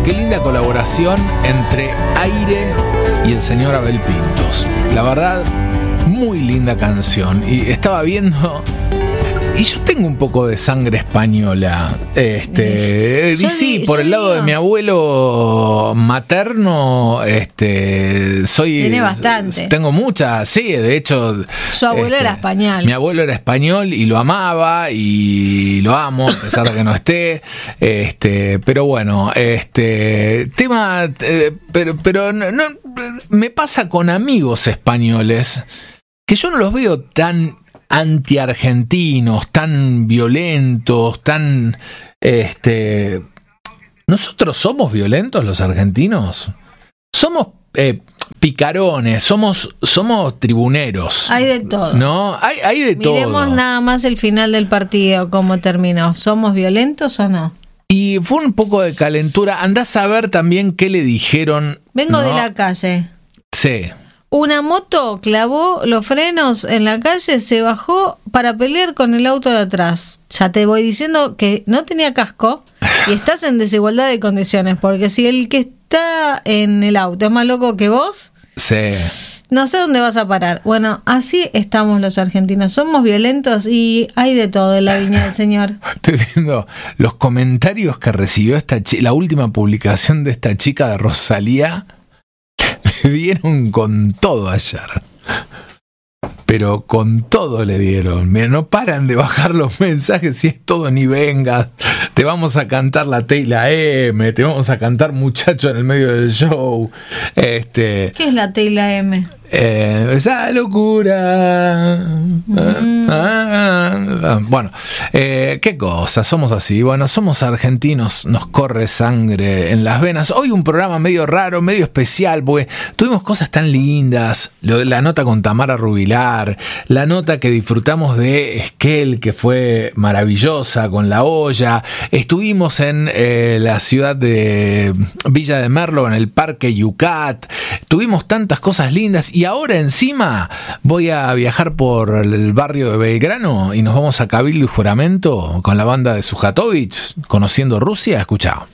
qué linda colaboración entre Aire y el señor Abel Pintos. La verdad, muy linda canción. Y estaba viendo... Y yo tengo un poco de sangre española. Sí, por el lado de mi abuelo materno, soy. Tiene bastante. Tengo muchas, sí, de hecho. Su abuelo era español. Mi abuelo era español y lo amaba y lo amo, a pesar de que no esté. Pero bueno, tema. Pero no, me pasa con amigos españoles que yo no los veo tan anti-argentinos, tan violentos, tan... ¿Nosotros somos violentos los argentinos? Somos picarones, somos tribuneros. Hay de todo. ¿No? Hay de todo. Miremos nada más el final del partido, cómo terminó. ¿Somos violentos o no? Y fue un poco de calentura. Andás a ver también qué le dijeron. Vengo ¿no? de la calle. Sí. Una moto clavó los frenos en la calle, se bajó para pelear con el auto de atrás. Ya te voy diciendo que no tenía casco y estás en desigualdad de condiciones, porque si el que está en el auto es más loco que vos, sí, no sé dónde vas a parar. Bueno, así estamos los argentinos, somos violentos y hay de todo en la viña del Señor. Estoy viendo los comentarios que recibió la última publicación de esta chica de Rosalía. Le dieron con todo ayer. Pero con todo le dieron. Mira, no paran de bajar los mensajes. Si es todo ni vengas. Te vamos a cantar la T y la M. Te vamos a cantar Muchacho en el medio del show. ¿Qué es la T y la M? Esa locura. Bueno, qué cosa, somos así. Bueno, somos argentinos, nos corre sangre en las venas. Hoy un programa medio raro, medio especial, porque tuvimos cosas tan lindas. La nota con Tamara Rubilar, la nota que disfrutamos de Esquel, que fue maravillosa, con la olla. Estuvimos en la ciudad de Villa de Merlo, en el Parque Yucat. Tuvimos tantas cosas lindas. Y ahora encima voy a viajar por el barrio de Belgrano y nos vamos a Cabildo y Juramento con la banda de Sujatovich, conociendo Rusia. Escuchá.